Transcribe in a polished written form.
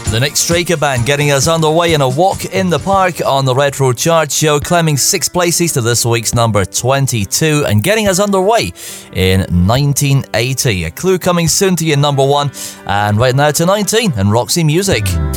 The Nick Straker Band getting us underway in a walk in the park on the Retro Chart Show, climbing 6 places to this week's number 22 and getting us underway in 1980. A clue coming soon to your number 1, and right now to 19 in Roxy Music.